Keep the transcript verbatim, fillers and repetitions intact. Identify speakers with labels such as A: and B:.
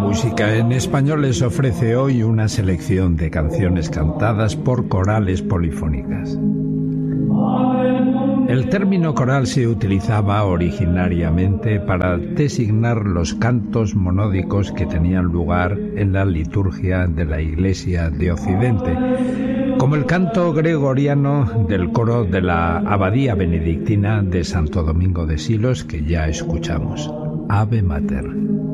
A: Música en Español les ofrece hoy una selección de canciones cantadas por corales polifónicas. El término coral se utilizaba originariamente para designar los cantos monódicos que tenían lugar en la liturgia de la Iglesia de Occidente, como el canto gregoriano del coro de la Abadía Benedictina de Santo Domingo de Silos, que ya escuchamos. Ave Mater.